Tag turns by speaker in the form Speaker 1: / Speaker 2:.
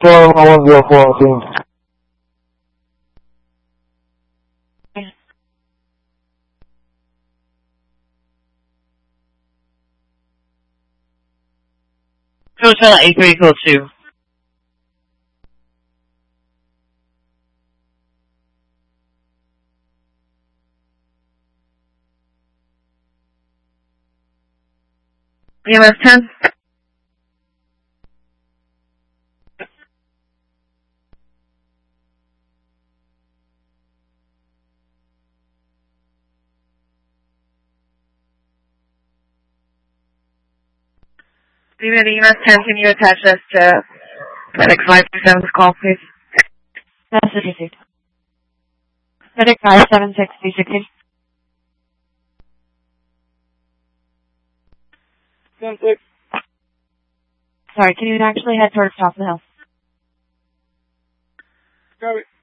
Speaker 1: 104,
Speaker 2: Hotel A3 code 2. EMS 10. EMS 10, can you attach us to Medic 527's call, please?
Speaker 3: Message received. Medic 576, B60. Sorry, can you actually head towards top of the hill?
Speaker 1: Got it.